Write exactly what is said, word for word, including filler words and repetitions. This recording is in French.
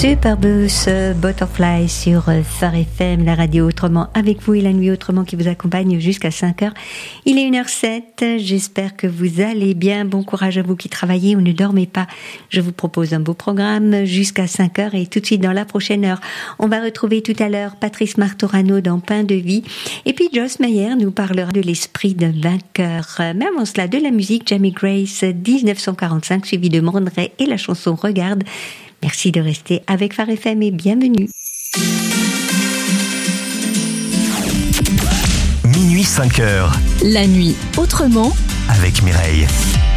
Superbus Butterfly sur Phare F M, la radio autrement avec vous et la nuit autrement qui vous accompagne jusqu'à cinq heures. Il est une heure sept, j'espère que vous allez bien. Bon courage à vous qui travaillez ou ne dormez pas. Je vous propose un beau programme jusqu'à cinq heures et tout de suite dans la prochaine heure, on va retrouver tout à l'heure Patrice Martorano dans Pain de vie et puis Joss Meyer nous parlera de l'esprit d'un vainqueur. Mais avant cela, de la musique, Jamie Grace dix-neuf cent quarante-cinq suivi de Man Ray et la chanson Regarde. Merci de rester avec Phare F M et bienvenue. Minuit cinq heures. La nuit autrement avec Mireille.